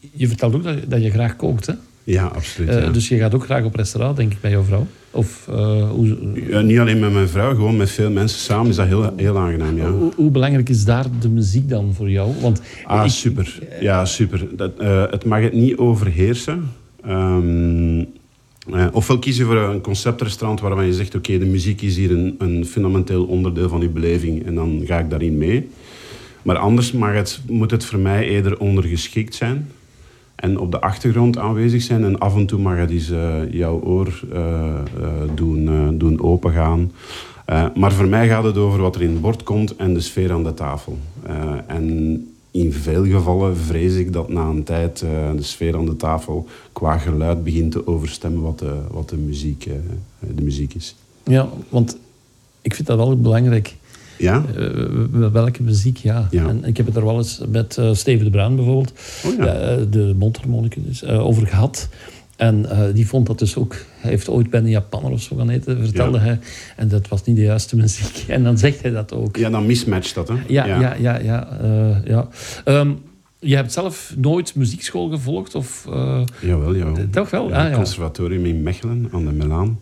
je vertelt ook dat je graag kookt, hè? Ja, absoluut. Ja. Dus je gaat ook graag op restaurant, denk ik, met jouw vrouw? Of, Ja, niet alleen met mijn vrouw, gewoon met veel mensen samen is dat heel aangenaam. Ja. Hoe belangrijk is daar de muziek dan voor jou? Want super. Ja, super. Het mag het niet overheersen. Ofwel kies je voor een conceptrestaurant waarvan je zegt, oké, de muziek is hier een fundamenteel onderdeel van je beleving en dan ga ik daarin mee. Maar anders moet het voor mij eerder ondergeschikt zijn en op de achtergrond aanwezig zijn en af en toe mag het eens jouw oor doen opengaan. Maar voor mij gaat het over wat er in het bord komt en de sfeer aan de tafel. En in veel gevallen vrees ik dat na een tijd de sfeer aan de tafel qua geluid begint te overstemmen wat de muziek is. Ja, want ik vind dat wel belangrijk. Ja? Welke muziek, ja. En ik heb het er wel eens met Steven de Bruin bijvoorbeeld, de mondharmonicus, over gehad. En die vond dat dus ook... Hij heeft ooit bij een Japanner of zo gaan eten, vertelde hij. En dat was niet de juiste muziek. En dan zegt hij dat ook. Ja, dan mismatcht dat, hè? Ja. Je hebt zelf nooit muziekschool gevolgd? Of, Jawel. Toch wel? Het conservatorium in Mechelen, aan de Melaan.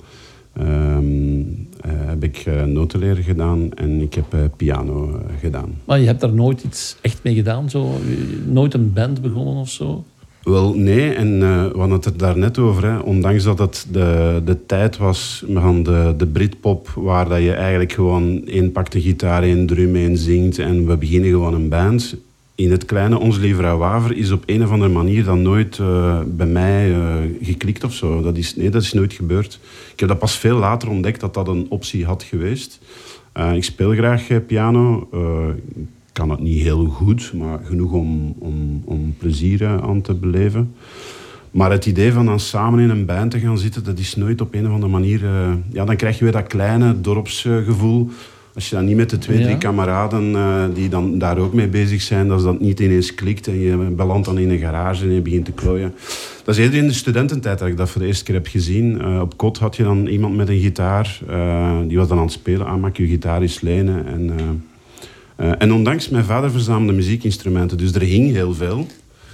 Heb ik notenleren gedaan en ik heb piano gedaan. Maar je hebt daar nooit iets echt mee gedaan? Zo? Nooit een band begonnen of zo? Wel, nee. En we hadden het er daarnet over. Hè. Ondanks dat het de tijd was van de Britpop, waar dat je eigenlijk gewoon één pakt de gitaar, één drum, één zingt en we beginnen gewoon een band. In het kleine Onze Lieve Waver is op een of andere manier dan nooit bij mij geklikt of zo. Dat is nooit gebeurd. Ik heb dat pas veel later ontdekt dat dat een optie had geweest. Ik speel graag piano. Ik kan het niet heel goed, maar genoeg om plezier aan te beleven. Maar het idee van dan samen in een band te gaan zitten, dat is nooit op een of andere manier... dan krijg je weer dat kleine dorpsgevoel. Als je dan niet met de 2-3 kameraden die dan daar ook mee bezig zijn, dat niet ineens klikt en je belandt dan in een garage en je begint te klooien. Dat is eerder in de studententijd dat ik dat voor de eerste keer heb gezien. Op kot had je dan iemand met een gitaar, die was dan aan het spelen. Mag je gitaar eens lenen? En ondanks mijn vader verzamelde muziekinstrumenten, dus er hing heel veel.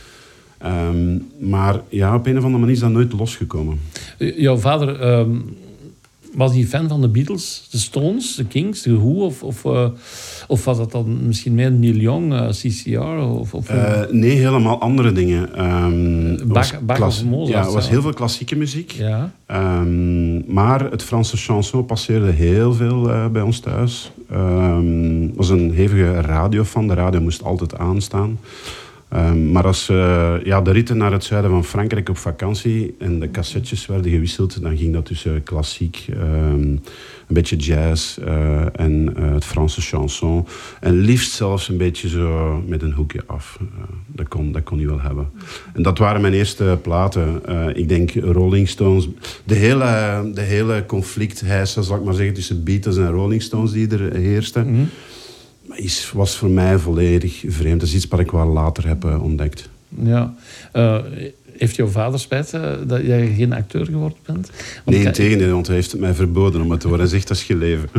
Maar ja, op een of andere manier is dat nooit losgekomen. Jouw vader... Was hij fan van de Beatles, de Stones, de Kings, de Who? Of was dat dan misschien meer Neil Young, CCR? Nee, helemaal andere dingen. Bach of Mozart? Ja, het was heel veel klassieke muziek. Ja. Maar het Franse chanson passeerde heel veel bij ons thuis. Was een hevige radiofan. De radio moest altijd aanstaan. Maar als de ritten naar het zuiden van Frankrijk op vakantie en de cassettes werden gewisseld, dan ging dat tussen klassiek, een beetje jazz en het Franse chanson. En liefst zelfs een beetje zo met een hoekje af. Dat kon hij wel hebben. En dat waren mijn eerste platen. Ik denk Rolling Stones. De hele conflicthijse, zal ik maar zeggen, tussen Beatles en Rolling Stones die er heerste. Mm-hmm. Was voor mij volledig vreemd. Dat is iets wat ik wel later heb ontdekt. Ja. Heeft jouw vader spijt dat jij geen acteur geworden bent? Nee, integendeel, want hij heeft het mij verboden om het te worden. Hij zegt, dat is je leven.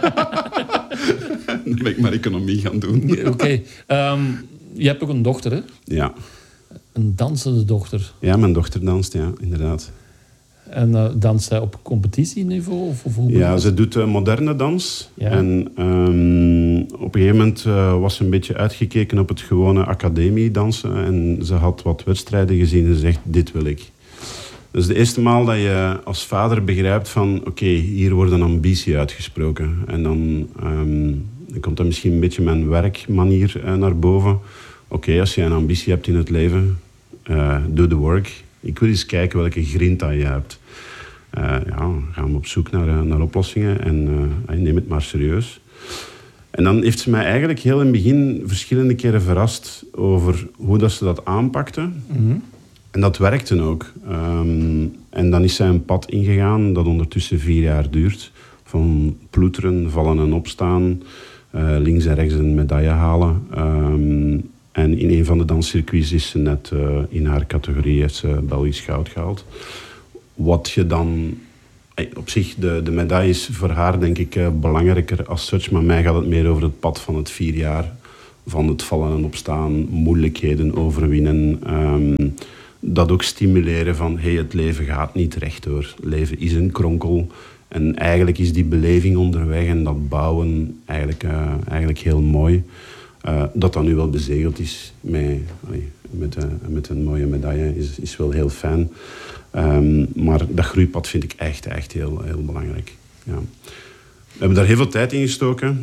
Dan ben ik maar economie gaan doen. Oké. Je hebt ook een dochter, hè? Ja. Een dansende dochter. Ja, mijn dochter danst, ja, inderdaad. En danst zij op competitieniveau? Of ja, ze doet moderne dans. Ja. En op een gegeven moment was ze een beetje uitgekeken op het gewone academiedansen. En ze had wat wedstrijden gezien en ze zegt, dit wil ik. Dat is de eerste maal dat je als vader begrijpt van... Oké, hier wordt een ambitie uitgesproken. En dan komt dan misschien een beetje mijn werkmanier naar boven. Oké, als je een ambitie hebt in het leven, do the work. Ik wil eens kijken welke grinta je hebt. Gaan we op zoek naar oplossingen en neem het maar serieus. En dan heeft ze mij eigenlijk heel in het begin verschillende keren verrast over hoe dat ze dat aanpakte. Mm-hmm. En dat werkte ook. En dan is zij een pad ingegaan dat ondertussen 4 jaar duurt. Van ploeteren, vallen en opstaan, links en rechts een medaille halen. En in een van de danscircuits is ze net in haar categorie heeft ze Belgisch goud gehaald. Wat je dan... Op zich, de medaille is voor haar denk ik belangrijker als such. Maar mij gaat het meer over het pad van het 4 jaar van het vallen en opstaan, moeilijkheden overwinnen. Dat ook stimuleren van, het leven gaat niet rechtdoor. Het leven is een kronkel. En eigenlijk is die beleving onderweg en dat bouwen eigenlijk heel mooi. Dat nu wel bezegeld is met een mooie medaille is wel heel fijn. Maar dat groeipad vind ik echt heel, heel belangrijk. Ja. We hebben daar heel veel tijd in gestoken.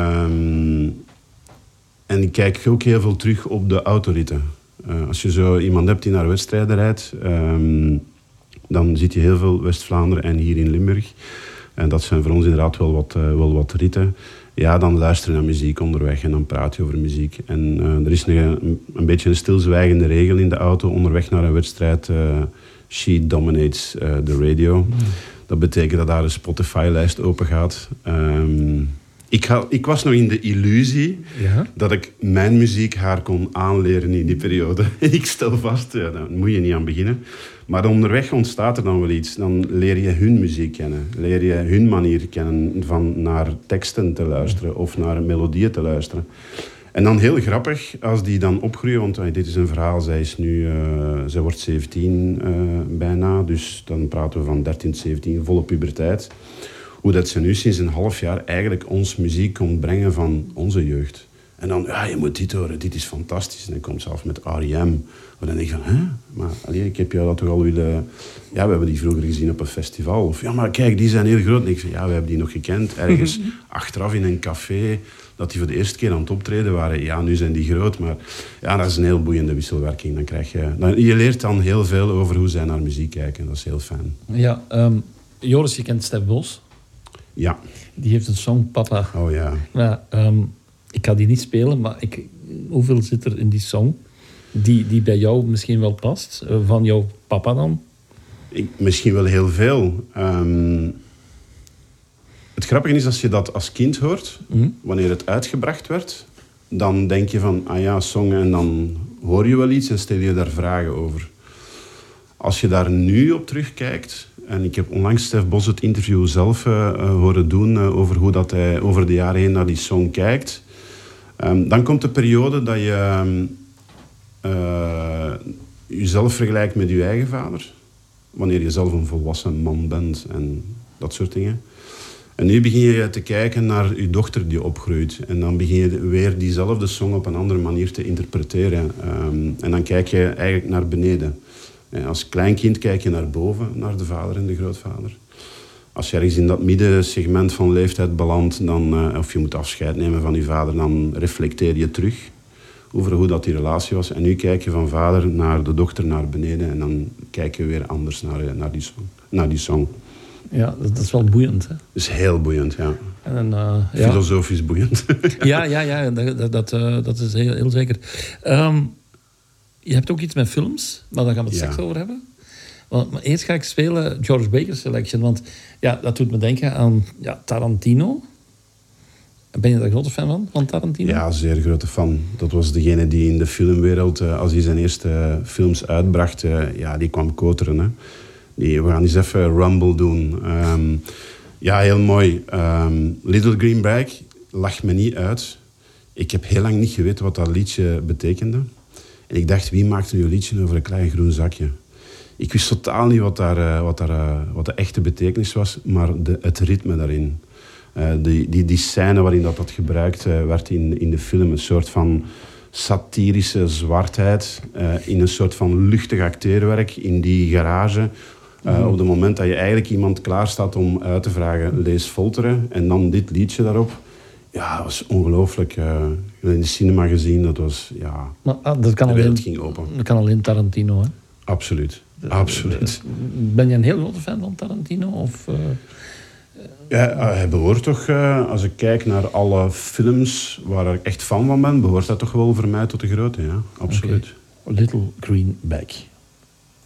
En ik kijk ook heel veel terug op de autoritten. Als je zo iemand hebt die naar wedstrijden rijdt, dan zit je heel veel West-Vlaanderen en hier in Limburg. En dat zijn voor ons inderdaad wel wat ritten. Ja, dan luister je naar muziek onderweg en dan praat je over muziek. En er is een beetje een stilzwijgende regel in de auto onderweg naar een wedstrijd. She dominates the radio. Dat betekent dat daar een Spotify-lijst open gaat. Ik was nog in de illusie dat ik mijn muziek haar kon aanleren in die periode. Ik stel vast, daar moet je niet aan beginnen. Maar onderweg ontstaat er dan wel iets. Dan leer je hun muziek kennen. Leer je hun manier kennen van naar teksten te luisteren of naar melodieën te luisteren. En dan heel grappig, als die dan opgroeien, want dit is een verhaal, zij wordt 17 bijna, dus dan praten we van 13, 17, volle puberteit. Hoe dat ze nu sinds een half jaar eigenlijk ons muziek komt brengen van onze jeugd. En dan, je moet dit horen, dit is fantastisch. En dan komt ze af met R.E.M. En dan denk je van, maar ik heb jou dat toch al willen... Ja, we hebben die vroeger gezien op een festival. Of, ja, maar kijk, die zijn heel groot. En ik zeg, we hebben die nog gekend. Ergens achteraf in een café, dat die voor de eerste keer aan het optreden waren. Ja, nu zijn die groot, maar ja, dat is een heel boeiende wisselwerking. Dan krijg je leert dan heel veel over hoe zij naar muziek kijken. Dat is heel fijn. Ja, Joris, je kent Stef Bos. Ja. Die heeft een song, Papa. Oh ja. Ja, ik ga die niet spelen, maar hoeveel zit er in die song die bij jou misschien wel past? Van jouw papa dan? Misschien wel heel veel. Het grappige is, als je dat als kind hoort, wanneer het uitgebracht werd, dan denk je van, song, en dan hoor je wel iets en stel je daar vragen over. Als je daar nu op terugkijkt, en ik heb onlangs Stef Bos het interview zelf horen doen over hoe dat hij over de jaren heen naar die song kijkt, dan komt de periode dat je jezelf vergelijkt met je eigen vader. Wanneer je zelf een volwassen man bent en dat soort dingen. En nu begin je te kijken naar je dochter die opgroeit. En dan begin je weer diezelfde song op een andere manier te interpreteren. En dan kijk je eigenlijk naar beneden. Als kleinkind kijk je naar boven, naar de vader en de grootvader. Als je ergens in dat middensegment van leeftijd belandt, of je moet afscheid nemen van je vader, dan reflecteer je terug over hoe dat die relatie was. En nu kijk je van vader naar de dochter naar beneden en dan kijk je weer anders naar die song. Ja, dat is wel boeiend, hè? Dat is heel boeiend, ja. En, filosofisch boeiend. Ja, dat is heel, heel zeker. Je hebt ook iets met films, maar daar gaan we het straks over hebben. Maar eerst ga ik spelen George Baker Selection, want dat doet me denken aan Tarantino. Ben je daar een grote fan van Tarantino? Ja, zeer grote fan. Dat was degene die in de filmwereld, als hij zijn eerste films uitbracht, die kwam koteren. Hè. We gaan eens even Rumble doen. Heel mooi. Little Green Bag lacht me niet uit. Ik heb heel lang niet geweten wat dat liedje betekende. En ik dacht, wie maakt er een liedje over een klein groen zakje? Ik wist totaal niet wat de echte betekenis was, maar het ritme daarin. Die scène waarin dat gebruikt werd in de film. Een soort van satirische zwartheid. In een soort van luchtig acteerwerk in die garage. Op het moment dat je eigenlijk iemand klaar staat om uit te vragen, lees Folteren. En dan dit liedje daarop. Ja, dat was ongelooflijk. In de cinema gezien, dat was... Ja, maar, de wereld ging open. Dat kan alleen Tarantino, hè? Absoluut. Absoluut. Ben je een heel grote fan van Tarantino? Of... hij behoort toch, als ik kijk naar alle films waar ik echt fan van ben, behoort dat toch wel voor mij tot de grote, ja. Absoluut. Okay. Little Green Bag.